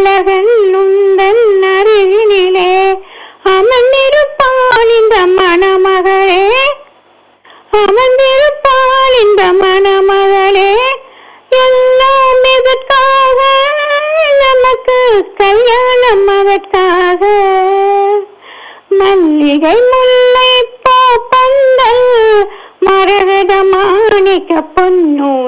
அழகன் உந்தன் அருகினிலே அமர்ந்திருப்பாள் இந்த மணமகளே, அமர்ந்திருப்பாள் இந்த மணமகளே. எல்லாம் எதற்காக, நமக்கு கல்யாணம் அதற்காக. மல்லிகை முல்லை பூ பந்தல் மரகத மாணிக்க பொன்னூ